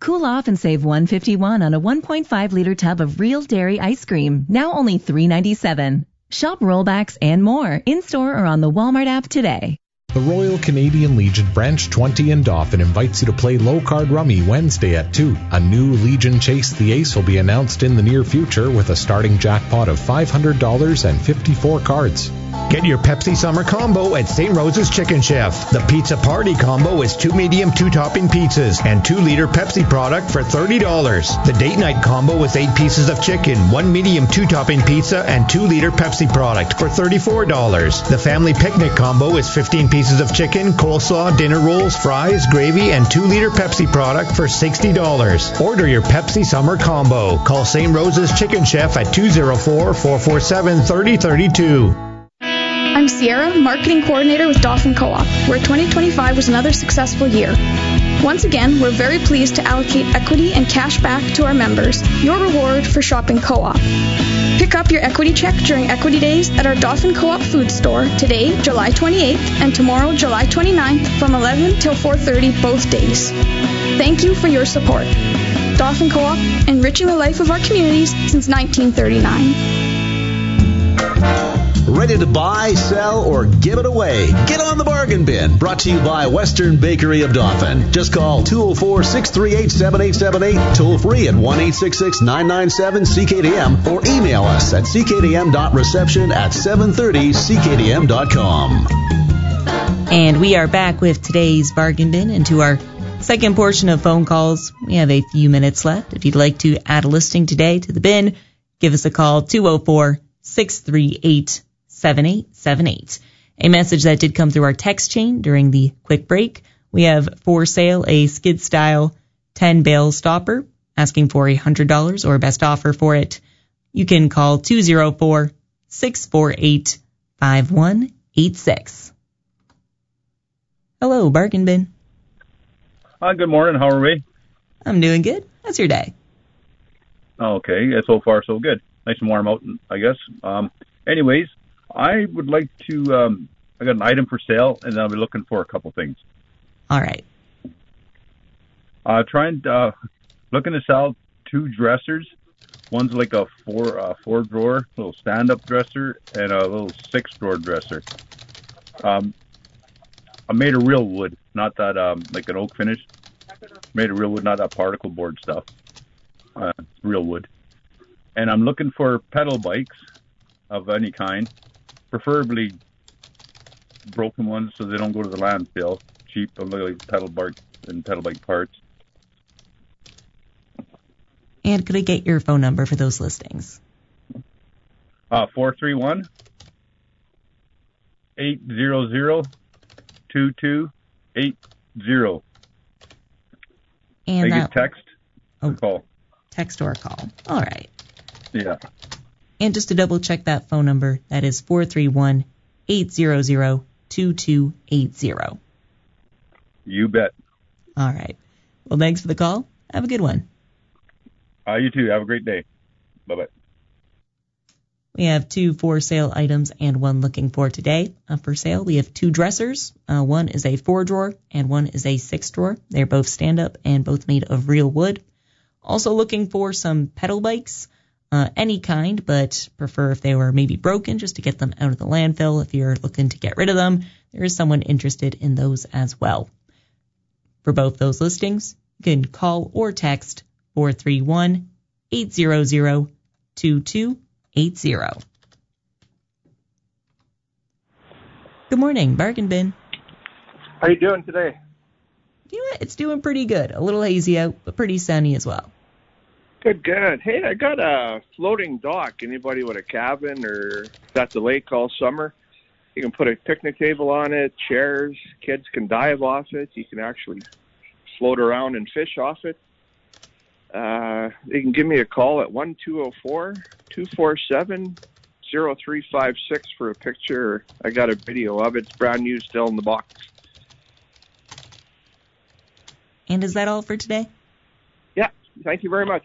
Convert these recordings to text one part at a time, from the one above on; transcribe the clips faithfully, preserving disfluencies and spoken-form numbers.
Cool off and save one hundred fifty-one dollars on a one point five liter tub of real dairy ice cream, now only three dollars and ninety-seven cents. Shop rollbacks and more in-store or on the Walmart app today. The Royal Canadian Legion Branch twenty in Dauphin invites you to play low-card rummy Wednesday at two. A new Legion Chase the Ace will be announced in the near future with a starting jackpot of five hundred dollars and fifty-four cards. Get your Pepsi Summer Combo at Saint Rose's Chicken Chef. The Pizza Party Combo is two medium, two topping pizzas and two liter Pepsi product for thirty dollars. The Date Night Combo is eight pieces of chicken, one medium, two topping pizza and two liter Pepsi product for thirty-four dollars. The Family Picnic Combo is fifteen pieces of chicken, coleslaw, dinner rolls, fries, gravy, and two liter Pepsi product for sixty dollars. Order your Pepsi Summer Combo. Call Saint Rose's Chicken Chef at two oh four, four four seven, three oh three two. I'm Sierra, Marketing Coordinator with Dauphin Co-op, where twenty twenty-five was another successful year. Once again, we're very pleased to allocate equity and cash back to our members, your reward for shopping Co-op. Pick up your equity check during Equity Days at our Dauphin Co-op food store today, July twenty-eighth, and tomorrow, July twenty-ninth, from eleven till four thirty both days. Thank you for your support. Dauphin Co-op, enriching the life of our communities since nineteen thirty-nine. Ready to buy, sell, or give it away? Get on the bargain bin. Brought to you by Western Bakery of Dauphin. Just call two oh four, six three eight, seven eight seven eight, toll free at one eight six six, nine nine seven, C K D M, or email us at c k d m dot reception at seven thirty c k d m dot com. And we are back with today's bargain bin. And to our second portion of phone calls, we have a few minutes left. If you'd like to add a listing today to the bin, give us a call, two oh four, six three eight, seven eight seven eight. A message that did come through our text chain during the quick break. We have for sale a skid style ten bale stopper, asking for one hundred dollars or best offer for it. You can call two oh four, six four eight, five one eight six. Hello, bargain bin. Hi, good morning. How are we? I'm doing good. How's your day? Okay, yeah, so far so good. Nice and warm out, I guess. Um, anyways, I would like to, um, I got an item for sale, and I'll be looking for a couple things. All right. Uh, trying to, uh, looking to sell two dressers. One's like a four, uh, four drawer, little stand-up dresser, and a little six drawer dresser. Um, I made of real wood, not that, um, like an oak finish. Made of real wood, not that particle board stuff. Uh, real wood. And I'm looking for pedal bikes of any kind. Preferably broken ones so they don't go to the landfill. Cheap, like pedal bike and pedal bike parts. And could I get your phone number for those listings? Uh, four three one, eight zero zero, two two eight zero. And I that, get text oh, or call. Text or call. All right. Yeah. And just to double check that phone number, that is four three one, eight zero zero, two two eight zero. You bet. All right. Well, thanks for the call. Have a good one. Uh, you too. Have a great day. Bye-bye. We have two for sale items and one looking for today. Uh, for sale, we have two dressers. Uh, one is a four drawer and one is a six drawer. They're both stand up and both made of real wood. Also looking for some pedal bikes. Uh, any kind, but prefer if they were maybe broken just to get them out of the landfill. If you're looking to get rid of them, there is someone interested in those as well. For both those listings, you can call or text four three one, eight zero zero, two two eight zero. Good morning, Bargain Bin. How you doing today? You know what? It's doing pretty good. A little hazy out, but pretty sunny as well. Good, good. Hey, I got a floating dock. Anybody with a cabin or at the lake all summer, you can put a picnic table on it, chairs, kids can dive off it. You can actually float around and fish off it. Uh, you can give me a call at one two zero four, two four seven, zero three five six for a picture. I got a video of it. It's brand new, still in the box. And is that all for today? Yeah, thank you very much.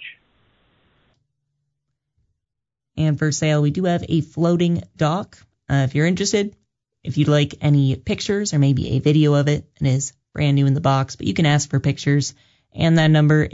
And for sale, we do have a floating dock. Uh, if you're interested, if you'd like any pictures or maybe a video of it, it is brand new in the box, but you can ask for pictures. And that number